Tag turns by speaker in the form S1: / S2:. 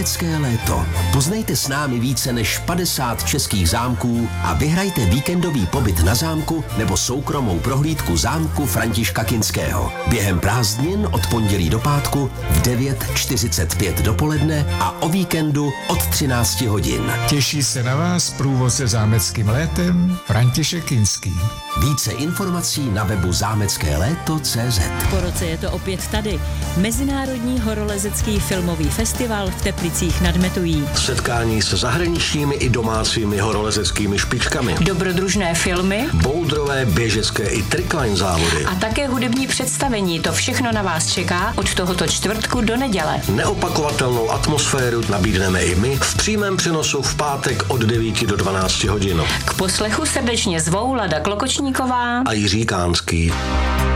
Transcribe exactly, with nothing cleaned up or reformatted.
S1: Zámecké léto. Poznejte s námi více než padesát českých zámků a vyhrajte víkendový pobyt na zámku nebo soukromou prohlídku zámku Františka Kinského. Během prázdnin od pondělí do pátku v devět čtyřicet pět dopoledne a o víkendu od třináct hodin.
S2: Těší se na vás průvodce zámeckým létem František Kinský.
S1: Více informací na webu zámecké léto tečka cé zet.
S3: Po roce je to opět tady. Mezinárodní horolezecký filmový festival v Teplicích nad Metují.
S4: Setkání se zahraničními i domácími horolezeckými špičkami.
S3: Dobrodružné filmy.
S4: Boulderové, běžecké i trikline závody.
S3: A také hudební představení. To všechno na vás čeká od tohoto čtvrtku do neděle.
S4: Neopakovatelnou atmosféru nabídneme i my v přímém přenosu v pátek od devíti do dvanácti hodin.
S3: K poslechu srdečně zvou Lada Klokočníková
S4: a Jiří Kánský.